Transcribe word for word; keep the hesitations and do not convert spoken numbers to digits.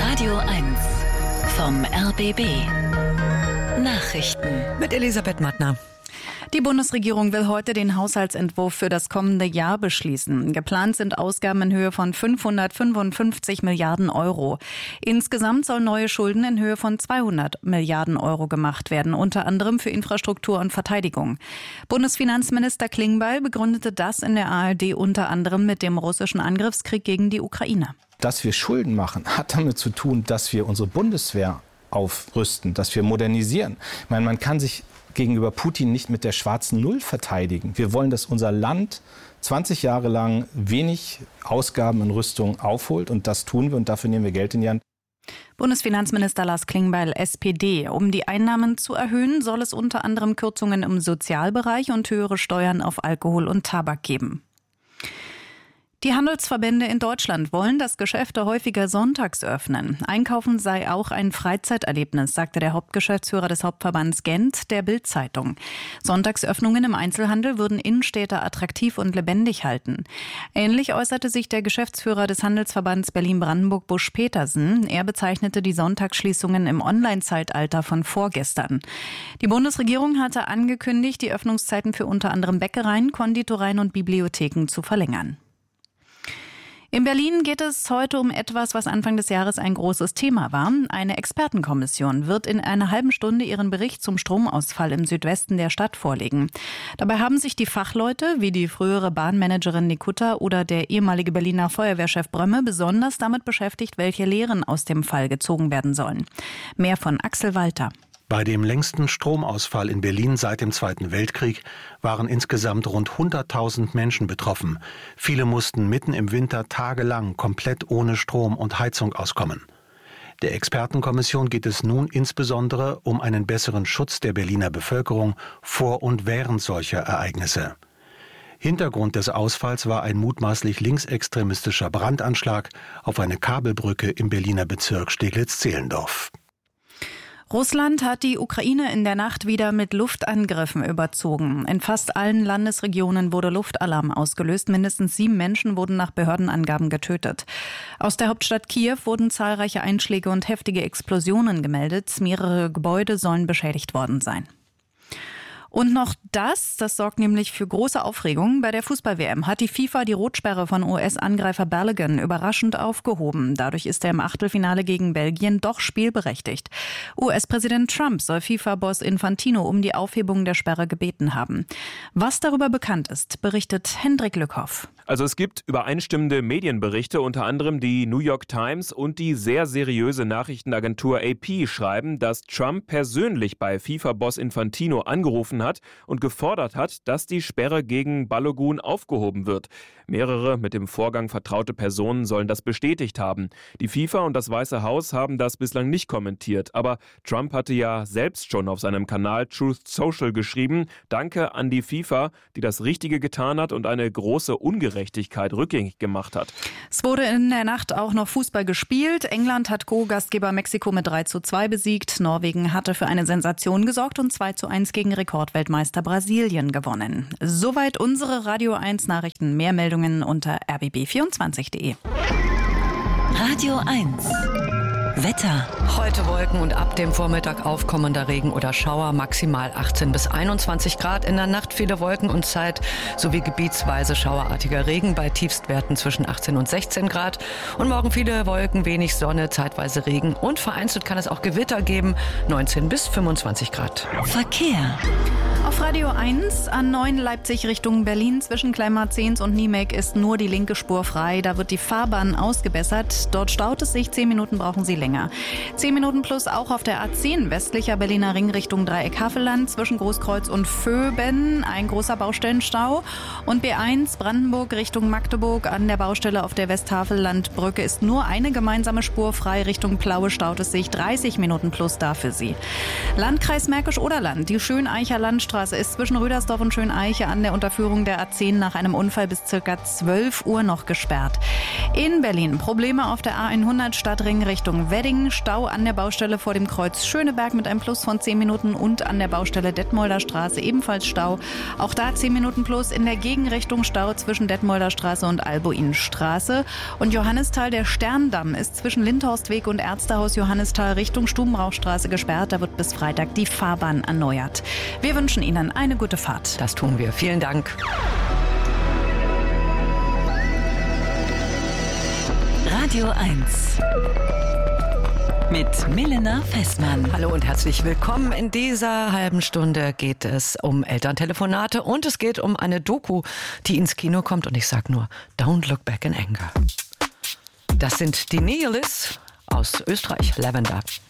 Radio eins vom R B B. Nachrichten mit Elisabeth Mattner. Die Bundesregierung will heute den Haushaltsentwurf für das kommende Jahr beschließen. Geplant sind Ausgaben in Höhe von fünfhundertfünfundfünfzig Milliarden Euro. Insgesamt sollen neue Schulden in Höhe von zweihundert Milliarden Euro gemacht werden, unter anderem für Infrastruktur und Verteidigung. Bundesfinanzminister Klingbeil begründete das in der A R D unter anderem mit dem russischen Angriffskrieg gegen die Ukraine. Dass wir Schulden machen, hat damit zu tun, dass wir unsere Bundeswehr aufrüsten, dass wir modernisieren. Ich meine, man kann sich gegenüber Putin nicht mit der schwarzen Null verteidigen. Wir wollen, dass unser Land zwanzig Jahre lang wenig Ausgaben in Rüstung aufholt, und das tun wir, und dafür nehmen wir Geld in die Hand. Bundesfinanzminister Lars Klingbeil, S P D. Um die Einnahmen zu erhöhen, soll es unter anderem Kürzungen im Sozialbereich und höhere Steuern auf Alkohol und Tabak geben. Die Handelsverbände in Deutschland wollen, dass Geschäfte häufiger sonntags öffnen. Einkaufen sei auch ein Freizeiterlebnis, sagte der Hauptgeschäftsführer des Hauptverbands Gent der Bild-Zeitung. Sonntagsöffnungen im Einzelhandel würden Innenstädte attraktiv und lebendig halten. Ähnlich äußerte sich der Geschäftsführer des Handelsverbands Berlin-Brandenburg, Busch Petersen. Er bezeichnete die Sonntagsschließungen im Online-Zeitalter von vorgestern. Die Bundesregierung hatte angekündigt, die Öffnungszeiten für unter anderem Bäckereien, Konditoreien und Bibliotheken zu verlängern. In Berlin geht es heute um etwas, was Anfang des Jahres ein großes Thema war. Eine Expertenkommission wird in einer halben Stunde ihren Bericht zum Stromausfall im Südwesten der Stadt vorlegen. Dabei haben sich die Fachleute, wie die frühere Bahnmanagerin Nikutta oder der ehemalige Berliner Feuerwehrchef Brömme, besonders damit beschäftigt, welche Lehren aus dem Fall gezogen werden sollen. Mehr von Axel Walter. Bei dem längsten Stromausfall in Berlin seit dem Zweiten Weltkrieg waren insgesamt rund hunderttausend Menschen betroffen. Viele mussten mitten im Winter tagelang komplett ohne Strom und Heizung auskommen. Der Expertenkommission geht es nun insbesondere um einen besseren Schutz der Berliner Bevölkerung vor und während solcher Ereignisse. Hintergrund des Ausfalls war ein mutmaßlich linksextremistischer Brandanschlag auf eine Kabelbrücke im Berliner Bezirk Steglitz-Zehlendorf. Russland hat die Ukraine in der Nacht wieder mit Luftangriffen überzogen. In fast allen Landesregionen wurde Luftalarm ausgelöst. Mindestens sieben Menschen wurden nach Behördenangaben getötet. Aus der Hauptstadt Kiew wurden zahlreiche Einschläge und heftige Explosionen gemeldet. Mehrere Gebäude sollen beschädigt worden sein. Und noch das, das sorgt nämlich für große Aufregung. Bei der Fußball-W M hat die FIFA die Rotsperre von U S-Angreifer Balogun überraschend aufgehoben. Dadurch ist er im Achtelfinale gegen Belgien doch spielberechtigt. U S-Präsident Trump soll FIFA-Boss Infantino um die Aufhebung der Sperre gebeten haben. Was darüber bekannt ist, berichtet Hendrik Lückhoff. Also es gibt übereinstimmende Medienberichte, unter anderem die New York Times und die sehr seriöse Nachrichtenagentur A P schreiben, dass Trump persönlich bei FIFA-Boss Infantino angerufen hat und gefordert hat, dass die Sperre gegen Balogun aufgehoben wird. Mehrere mit dem Vorgang vertraute Personen sollen das bestätigt haben. Die FIFA und das Weiße Haus haben das bislang nicht kommentiert, aber Trump hatte ja selbst schon auf seinem Kanal Truth Social geschrieben: Danke an die FIFA, die das Richtige getan hat und eine große Ungerechtigkeit rückgängig gemacht hat. Es wurde in der Nacht auch noch Fußball gespielt. England hat Co-Gastgeber Mexiko mit drei zu zwei besiegt. Norwegen hatte für eine Sensation gesorgt und zwei zu eins gegen Rekordweltmeister Brasilien gewonnen. Soweit unsere Radio eins Nachrichten. Mehr Meldungen unter r b b vierundzwanzig punkt d e. Radio eins Wetter. Heute Wolken und ab dem Vormittag aufkommender Regen oder Schauer, maximal achtzehn bis einundzwanzig Grad. In der Nacht viele Wolken und Zeit sowie gebietsweise schauerartiger Regen bei Tiefstwerten zwischen achtzehn und sechzehn Grad. Und morgen viele Wolken, wenig Sonne, zeitweise Regen und vereinzelt kann es auch Gewitter geben, neunzehn bis fünfundzwanzig Grad. Verkehr. Auf Radio eins A neun Leipzig Richtung Berlin zwischen Kleinmarzens und Niemek ist nur die linke Spur frei. Da wird die Fahrbahn ausgebessert. Dort staut es sich. Zehn Minuten brauchen Sie länger. Zehn Minuten plus auch auf der A zehn westlicher Berliner Ring Richtung Dreieck-Havelland zwischen Großkreuz und Vöben. Ein großer Baustellenstau. Und B eins Brandenburg Richtung Magdeburg an der Baustelle auf der Westhavellandbrücke ist nur eine gemeinsame Spur frei. Richtung Plaue staut es sich. dreißig Minuten plus da für Sie. Landkreis Märkisch-Oderland. Die Schöneicher Landstraße ist zwischen Rüdersdorf und Schöneiche an der Unterführung der A zehn nach einem Unfall bis ca. zwölf Uhr noch gesperrt. In Berlin Probleme auf der A hundert Stadtring Richtung Wedding. Stau an der Baustelle vor dem Kreuz Schöneberg mit einem Plus von zehn Minuten und an der Baustelle Detmolder Straße ebenfalls Stau. Auch da zehn Minuten plus, in der Gegenrichtung Stau zwischen Detmolder Straße und Albuinstraße. Und Johannisthal, der Sterndamm ist zwischen Lindhorstweg und Ärztehaus Johannisthal Richtung Stubenrauchstraße gesperrt. Da wird bis Freitag die Fahrbahn erneuert. Wir wünschen Ihnen eine gute Fahrt. Das tun wir. Vielen Dank. Radio eins mit Milena Fessmann. Hallo und herzlich willkommen. In dieser halben Stunde geht es um Elterntelefonate und es geht um eine Doku, die ins Kino kommt. Und ich sag nur, Don't Look Back in Anger. Das sind die Nihilists aus Österreich, Lavender.